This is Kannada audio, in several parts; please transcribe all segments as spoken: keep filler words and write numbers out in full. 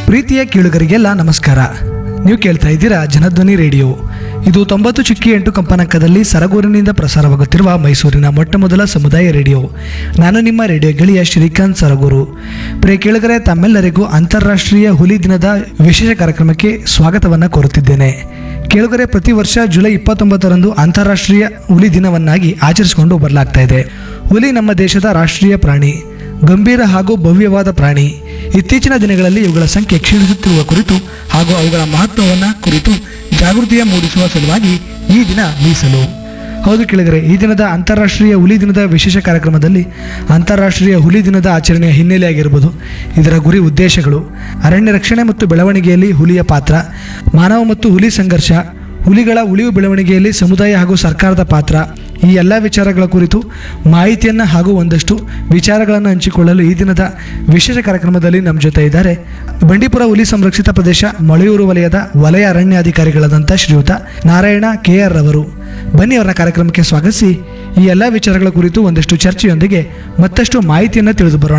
ಪ್ರೀತಿಯ ಕೇಳುಗರಿಗೆಲ್ಲ ನಮಸ್ಕಾರ. ನೀವು ಕೇಳ್ತಾ ಇದ್ದೀರಾ ಜನಧ್ವನಿ ರೇಡಿಯೋ. ಇದು ತೊಂಬತ್ತು ಚುಕ್ಕಿ ಎಂಟು ಕಂಪನಾಂಕದಲ್ಲಿ ಸರಗೂರಿನಿಂದ ಪ್ರಸಾರವಾಗುತ್ತಿರುವ ಮೈಸೂರಿನ ಮೊಟ್ಟ ಮೊದಲ ಸಮುದಾಯ ರೇಡಿಯೋ. ನಾನು ನಿಮ್ಮ ರೇಡಿಯೋ ಗೆಳೆಯ ಶ್ರೀಕಾಂತ್ ಸರಗೂರು. ಪ್ರಿಯ ಕೇಳುಗರೆ, ತಮ್ಮೆಲ್ಲರಿಗೂ ಅಂತಾರಾಷ್ಟ್ರೀಯ ಹುಲಿ ದಿನದ ವಿಶೇಷ ಕಾರ್ಯಕ್ರಮಕ್ಕೆ ಸ್ವಾಗತವನ್ನು ಕೋರುತ್ತಿದ್ದೇನೆ. ಕೇಳುಗರೆ, ಪ್ರತಿ ವರ್ಷ ಜುಲೈ ಇಪ್ಪತ್ತೊಂಬತ್ತರಂದು ಅಂತಾರಾಷ್ಟ್ರೀಯ ಹುಲಿ ದಿನವನ್ನಾಗಿ ಆಚರಿಸಿಕೊಂಡು ಬರಲಾಗ್ತಾ ಇದೆ. ಹುಲಿ ನಮ್ಮ ದೇಶದ ರಾಷ್ಟ್ರೀಯ ಪ್ರಾಣಿ, ಗಂಭೀರ ಹಾಗೂ ಭವ್ಯವಾದ ಪ್ರಾಣಿ. ಇತ್ತೀಚಿನ ದಿನಗಳಲ್ಲಿ ಇವುಗಳ ಸಂಖ್ಯೆ ಕ್ಷೀಣಿಸುತ್ತಿರುವ ಕುರಿತು ಹಾಗೂ ಅವುಗಳ ಮಹತ್ವವನ್ನು ಕುರಿತು ಜಾಗೃತಿಯ ಮೂಡಿಸುವ ಸಲುವಾಗಿ ಈ ದಿನ ಮೀಸಲು. ಹೌದು ಕೇಳಿದರೆ, ಈ ದಿನದ ಅಂತಾರಾಷ್ಟ್ರೀಯ ಹುಲಿ ದಿನದ ವಿಶೇಷ ಕಾರ್ಯಕ್ರಮದಲ್ಲಿ ಅಂತಾರಾಷ್ಟ್ರೀಯ ಹುಲಿ ದಿನದ ಆಚರಣೆಯ ಹಿನ್ನೆಲೆಯಾಗಿರ್ಬೋದು, ಇದರ ಗುರಿ ಉದ್ದೇಶಗಳು, ಅರಣ್ಯ ರಕ್ಷಣೆ ಮತ್ತು ಬೆಳವಣಿಗೆಯಲ್ಲಿ ಹುಲಿಯ ಪಾತ್ರ, ಮಾನವ ಮತ್ತು ಹುಲಿ ಸಂಘರ್ಷ, ಹುಲಿಗಳ ಉಳಿವು ಬೆಳವಣಿಗೆಯಲ್ಲಿ ಸಮುದಾಯ ಹಾಗೂ ಸರ್ಕಾರದ ಪಾತ್ರ, ಈ ಎಲ್ಲ ವಿಚಾರಗಳ ಕುರಿತು ಮಾಹಿತಿಯನ್ನು ಹಾಗೂ ಒಂದಷ್ಟು ವಿಚಾರಗಳನ್ನು ಹಂಚಿಕೊಳ್ಳಲು ಈ ದಿನದ ವಿಶೇಷ ಕಾರ್ಯಕ್ರಮದಲ್ಲಿ ನಮ್ಮ ಜೊತೆ ಇದ್ದಾರೆ ಬಂಡೀಪುರ ಹುಲಿ ಸಂರಕ್ಷಿತ ಪ್ರದೇಶ ಮಳೆಯೂರು ವಲಯದ ವಲಯ ಅರಣ್ಯಾಧಿಕಾರಿಗಳಾದಂಥ ಶ್ರೀಯುತ ನಾರಾಯಣ ಕೆ ಆರ್ ಅವರು. ಬನ್ನಿ, ಅವರ ಕಾರ್ಯಕ್ರಮಕ್ಕೆ ಸ್ವಾಗತಿಸಿ ಈ ಎಲ್ಲ ವಿಚಾರಗಳ ಕುರಿತು ಒಂದಷ್ಟು ಚರ್ಚೆಯೊಂದಿಗೆ ಮತ್ತಷ್ಟು ಮಾಹಿತಿಯನ್ನು ತಿಳಿದು ಬರೋಣ.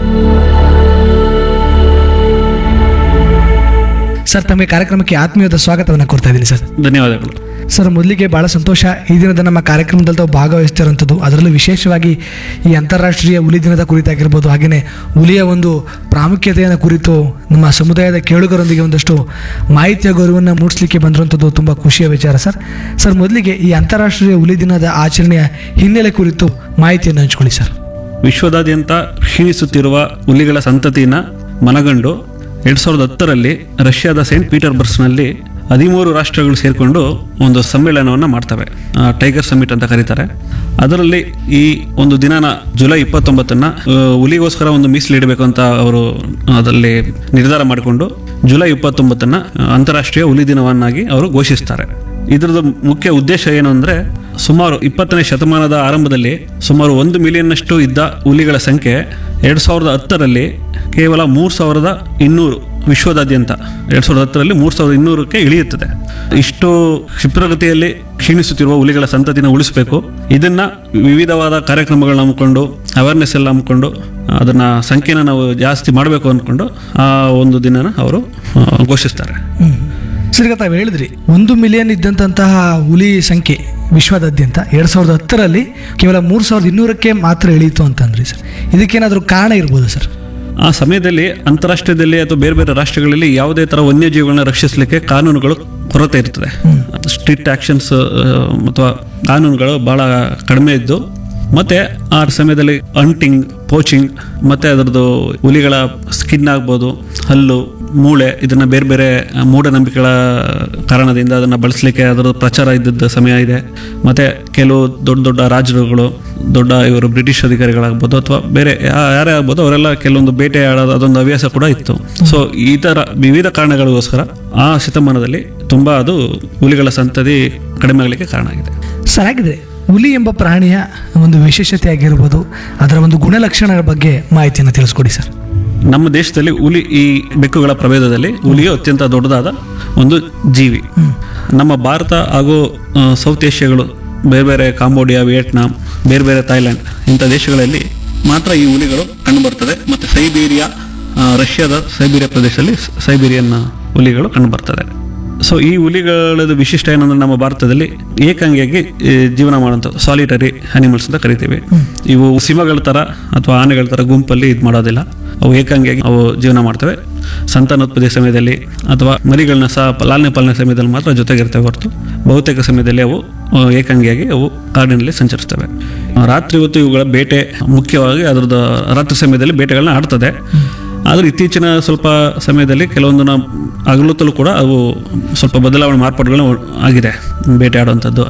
ಸರ್, ತಮಗೆ ಕಾರ್ಯಕ್ರಮಕ್ಕೆ ಆತ್ಮೀಯದ ಸ್ವಾಗತವನ್ನು ಕೊಡ್ತಾ ಇದ್ದೀನಿ ಸರ್. ಧನ್ಯವಾದಗಳು ಸರ್. ಮೊದಲಿಗೆ ಭಾಳ ಸಂತೋಷ, ಈ ದಿನದ ನಮ್ಮ ಕಾರ್ಯಕ್ರಮದಲ್ಲಿ ತಾವು ಭಾಗವಹಿಸ್ತಿರೋಂಥದ್ದು, ಅದರಲ್ಲೂ ವಿಶೇಷವಾಗಿ ಈ ಅಂತಾರಾಷ್ಟ್ರೀಯ ಹುಲಿ ದಿನದ ಕುರಿತಾಗಿರ್ಬೋದು, ಹಾಗೆಯೇ ಹುಲಿಯ ಒಂದು ಪ್ರಾಮುಖ್ಯತೆಯನ್ನು ಕುರಿತು ನಮ್ಮ ಸಮುದಾಯದ ಕೇಳುಗರೊಂದಿಗೆ ಒಂದಷ್ಟು ಮಾಹಿತಿಯ ಗೌರವವನ್ನು ಮೂಡಿಸಲಿಕ್ಕೆ ಬಂದಿರುವಂಥದ್ದು ತುಂಬ ಖುಷಿಯ ವಿಚಾರ ಸರ್. ಸರ್, ಮೊದಲಿಗೆ ಈ ಅಂತಾರಾಷ್ಟ್ರೀಯ ಹುಲಿ ದಿನದ ಆಚರಣೆಯ ಹಿನ್ನೆಲೆ ಕುರಿತು ಮಾಹಿತಿಯನ್ನು ಹಂಚ್ಕೊಳ್ಳಿ ಸರ್. ವಿಶ್ವದಾದ್ಯಂತ ಕ್ಷೀಣಿಸುತ್ತಿರುವ ಹುಲಿಗಳ ಸಂತತಿನ ಮನಗಂಡು ಎರಡು ಸಾವಿರದ ಹತ್ತರಲ್ಲಿ ರಷ್ಯಾದ ಸೇಂಟ್ ಪೀಟರ್ಬರ್ಗ್ನಲ್ಲಿ ಹದಿಮೂರು ರಾಷ್ಟ್ರಗಳು ಸೇರಿಕೊಂಡು ಒಂದು ಸಮ್ಮೇಳನವನ್ನು ಮಾಡ್ತವೆ, ಟೈಗರ್ ಸಮಿಟ್ ಅಂತ ಕರೀತಾರೆ. ಅದರಲ್ಲಿ ಈ ಒಂದು ದಿನನ ಜುಲೈ ಇಪ್ಪತ್ತೊಂಬತ್ತನ್ನು ಹುಲಿಗೋಸ್ಕರ ಒಂದು ಮೀಸಲಿಡಬೇಕು ಅಂತ ಅವರು ಅದರಲ್ಲಿ ನಿರ್ಧಾರ ಮಾಡಿಕೊಂಡು ಜುಲೈ ಇಪ್ಪತ್ತೊಂಬತ್ತನ್ನು ಅಂತಾರಾಷ್ಟ್ರೀಯ ಹುಲಿ ದಿನವನ್ನಾಗಿ ಅವರು ಘೋಷಿಸ್ತಾರೆ. ಇದರದ್ದು ಮುಖ್ಯ ಉದ್ದೇಶ ಏನು ಅಂದರೆ, ಸುಮಾರು ಇಪ್ಪತ್ತನೇ ಶತಮಾನದ ಆರಂಭದಲ್ಲಿ ಸುಮಾರು ಒಂದು ಮಿಲಿಯನ್ನಷ್ಟು ಇದ್ದ ಹುಲಿಗಳ ಸಂಖ್ಯೆ ಎರಡು ಸಾವಿರದ ಹತ್ತರಲ್ಲಿ ಕೇವಲ ಮೂರು ಸಾವಿರದ ಇನ್ನೂರು ವಿಶ್ವದಾದ್ಯಂತ ಎರಡು ಸಾವಿರದ ಹತ್ತರಲ್ಲಿ ಮೂರು ಸಾವಿರದ ಇನ್ನೂರಕ್ಕೆ ಇಳಿಯುತ್ತದೆ. ಇಷ್ಟು ಕ್ಷಿಪ್ರಗತಿಯಲ್ಲಿ ಕ್ಷೀಣಿಸುತ್ತಿರುವ ಹುಲಿಗಳ ಸಂತತಿನ ಉಳಿಸಬೇಕು, ಇದನ್ನ ವಿವಿಧವಾದ ಕಾರ್ಯಕ್ರಮಗಳನ್ನ ಹಮ್ಮಿಕೊಂಡು ಅವೇರ್ನೆಸ್ ಎಲ್ಲ ಹಮ್ಮಿಕೊಂಡು ಅದನ್ನ ಸಂಖ್ಯೆನ ನಾವು ಜಾಸ್ತಿ ಮಾಡಬೇಕು ಅಂದ್ಕೊಂಡು ಆ ಒಂದು ದಿನನ ಅವರು ಘೋಷಿಸ್ತಾರೆ. ಸರಿ, ತಾವು ಹೇಳಿದ್ರಿ ಒಂದು ಮಿಲಿಯನ್ ಇದ್ದಂತಹ ಹುಲಿ ಸಂಖ್ಯೆ ವಿಶ್ವದಾದ್ಯಂತ ಎರಡು ಸಾವಿರದ ಹತ್ತರಲ್ಲಿ ಕೇವಲ ಮೂರು ಸಾವಿರದ ಇನ್ನೂರಕ್ಕೆ ಮಾತ್ರ ಇಳೀತು ಅಂತಂದ್ರಿ ಸರ್. ಇದಕ್ಕೇನಾದರೂ ಕಾರಣ ಇರ್ಬೋದು ಸರ್? ಆ ಸಮಯದಲ್ಲಿ ಅಂತಾರಾಷ್ಟ್ರೀಯದಲ್ಲಿ ಅಥವಾ ಬೇರೆ ಬೇರೆ ರಾಷ್ಟ್ರಗಳಲ್ಲಿ ಯಾವುದೇ ಥರ ವನ್ಯಜೀವಿಗಳನ್ನ ರಕ್ಷಿಸಲಿಕ್ಕೆ ಕಾನೂನುಗಳು ಕೊರತೆ ಇರ್ತದೆ. ಸ್ಟ್ರಿಕ್ಟ್ ಆಕ್ಷನ್ಸ್ ಅಥವಾ ಕಾನೂನುಗಳು ಭಾಳ ಕಡಿಮೆ ಇದ್ದು, ಮತ್ತು ಆ ಸಮಯದಲ್ಲಿ ಹಂಟಿಂಗ್, ಪೋಚಿಂಗ್, ಮತ್ತು ಅದರದ್ದು ಹುಲಿಗಳ ಸ್ಕಿನ್ ಆಗ್ಬೋದು, ಹಲ್ಲು, ಮೂಳೆ, ಇದನ್ನು ಬೇರೆ ಬೇರೆ ಮೂಢನಂಬಿಕೆಗಳ ಕಾರಣದಿಂದ ಅದನ್ನು ಬಳಸಲಿಕ್ಕೆ ಅದರ ಪ್ರಚಾರ ಇದ್ದದ್ದು ಸಮಯ ಇದೆ. ಮತ್ತು ಕೆಲವು ದೊಡ್ಡ ದೊಡ್ಡ ರಾಜರುಗಳು, ದೊಡ್ಡ ಇವರು ಬ್ರಿಟಿಷ್ ಅಧಿಕಾರಿಗಳಾಗ್ಬೋದು ಅಥವಾ ಬೇರೆ ಯಾರೇ ಆಗ್ಬೋದು, ಅವರೆಲ್ಲ ಕೆಲವೊಂದು ಬೇಟೆ ಆಡೋದು ಅದೊಂದು ಹವ್ಯಾಸ ಕೂಡ ಇತ್ತು. ಸೊ ಈ ಥರ ವಿವಿಧ ಕಾರಣಗಳಿಗೋಸ್ಕರ ಆ ಶತಮಾನದಲ್ಲಿ ತುಂಬ ಅದು ಹುಲಿಗಳ ಸಂತತಿ ಕಡಿಮೆ ಆಗಲಿಕ್ಕೆ ಕಾರಣ ಆಗಿದೆ. ಸರಿಯಾಗಿದೆ. ಹುಲಿ ಎಂಬ ಪ್ರಾಣಿಯ ಒಂದು ವಿಶೇಷತೆ ಆಗಿರ್ಬೋದು, ಅದರ ಒಂದು ಗುಣಲಕ್ಷಣಗಳ ಬಗ್ಗೆ ಮಾಹಿತಿಯನ್ನು ತಿಳಿಸ್ಕೊಡಿ ಸರ್. ನಮ್ಮ ದೇಶದಲ್ಲಿ ಹುಲಿ, ಈ ಬೆಕ್ಕುಗಳ ಪ್ರಭೇದದಲ್ಲಿ ಹುಲಿಯು ಅತ್ಯಂತ ದೊಡ್ಡದಾದ ಒಂದು ಜೀವಿ. ನಮ್ಮ ಭಾರತ ಹಾಗೂ ಸೌತ್ ಏಷ್ಯಾಗಳು, ಬೇರೆ ಬೇರೆ ಕಾಂಬೋಡಿಯಾ, ವಿಯೆಟ್ನಾಂ, ಬೇರೆ ಬೇರೆ ಥೈಲ್ಯಾಂಡ್ ಇಂಥ ದೇಶಗಳಲ್ಲಿ ಮಾತ್ರ ಈ ಹುಲಿಗಳು ಕಂಡುಬರ್ತದೆ. ಮತ್ತು ಸೈಬೀರಿಯಾ, ರಷ್ಯಾದ ಸೈಬೀರಿಯಾ ಪ್ರದೇಶದಲ್ಲಿ ಸೈಬೀರಿಯನ್ ಹುಲಿಗಳು ಕಂಡುಬರ್ತದೆ. ಸೊ ಈ ಹುಲಿಗಳದ್ದು ವಿಶಿಷ್ಟ ಏನಂದ್ರೆ, ನಮ್ಮ ಭಾರತದಲ್ಲಿ ಏಕಾಂಗಿಯಾಗಿ ಜೀವನ ಮಾಡುವಂಥದ್ದು ಸಾಲಿಟರಿ ಅನಿಮಲ್ಸ್ ಅಂತ ಕರಿತೀವಿ. ಇವು ಸಿಂಹಗಳ ಥರ ಅಥವಾ ಆನೆಗಳ ಥರ ಗುಂಪಲ್ಲಿ ಇದು ಮಾಡೋದಿಲ್ಲ. ಅವು ಏಕಾಂಗಿಯಾಗಿ ಅವು ಜೀವನ ಮಾಡ್ತವೆ. ಸಂತಾನೋತ್ಪತ್ತಿ ಸಮಯದಲ್ಲಿ ಅಥವಾ ಮರಿಗಳನ್ನ ಸಹ ಲಾಲನೆ ಪಾಲನೆ ಸಮಯದಲ್ಲಿ ಮಾತ್ರ ಜೊತೆಗಿರ್ತವೆ ಹೊರತು ಬಹುತೇಕ ಸಮಯದಲ್ಲಿ ಅವು ಏಕಾಂಗಿಯಾಗಿ ಅವು ಕಾಡಿನಲ್ಲಿ ಸಂಚರಿಸ್ತವೆ. ರಾತ್ರಿ ಹೊತ್ತು ಇವುಗಳ ಬೇಟೆ ಮುಖ್ಯವಾಗಿ ಅದರದ್ದು ರಾತ್ರಿ ಸಮಯದಲ್ಲಿ ಬೇಟೆಗಳನ್ನ ಆಡ್ತದೆ. ಆದರೆ ಇತ್ತೀಚಿನ ಸ್ವಲ್ಪ ಸಮಯದಲ್ಲಿ ಕೆಲವೊಂದು ಹಗಲೊತ್ತಲೂ ಕೂಡ ಅವು ಸ್ವಲ್ಪ ಬದಲಾವಣೆ ಮಾರ್ಪಾಡುಗಳನ್ನ ಆಗಿದೆ ಬೇಟೆ ಆಡುವಂಥದ್ದು.